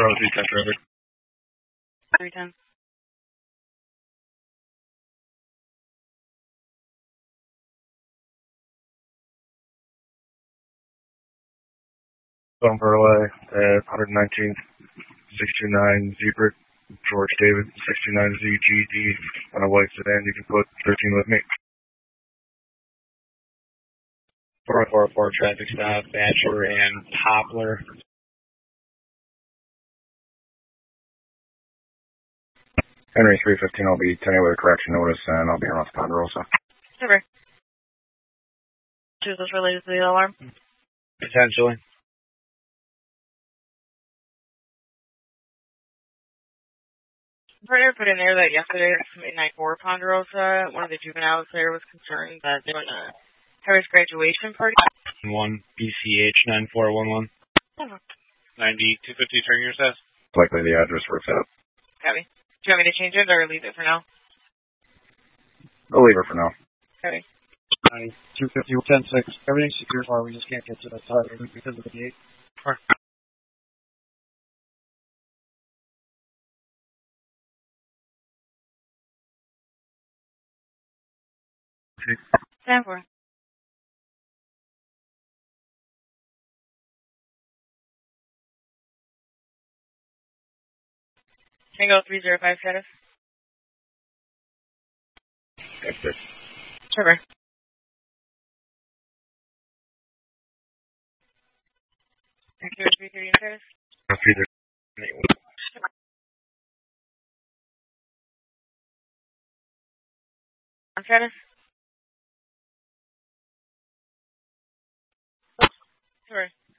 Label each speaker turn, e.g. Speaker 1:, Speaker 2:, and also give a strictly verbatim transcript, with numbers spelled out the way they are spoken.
Speaker 1: Bravo three ten traffic.
Speaker 2: three ten.
Speaker 1: Going for away at one nineteen, six two nine Zebra, George David, six two nine Z G D, on a white sedan. You can put thirteen with me.
Speaker 3: four four four traffic stop, Bachelor and Poplar.
Speaker 1: Henry three fifteen, I'll be ten with a correction notice, and I'll be around Ponderosa.
Speaker 2: Over. Is this related to the alarm?
Speaker 3: Potentially.
Speaker 2: Partner put in there that yesterday at midnight four Ponderosa, one of the juveniles there was concerned that they were in a Harris graduation party.
Speaker 3: One B C H nine four one one. ninety two fifty turn your says.
Speaker 1: Likely the address for fit.
Speaker 2: Copy. Do you want me to change it or leave it for now?
Speaker 1: I'll leave it for now.
Speaker 2: Copy.
Speaker 4: Nice. two fifty, ten six. Everything's secure far. We just can't get to the side because of the gate.
Speaker 2: ten four. Tango three zero five status.
Speaker 1: That's it.
Speaker 2: Trevor. Active three thirty status.
Speaker 1: Peter.
Speaker 2: On status. Trevor.